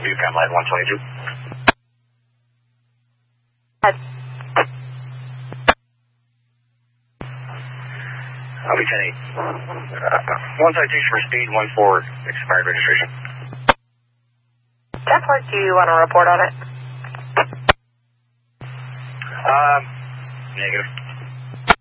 Newcam Light 122. I'll be 10-8. One citation for speed, 1-4, expired registration. 10-4, do you want to report on it? Negative.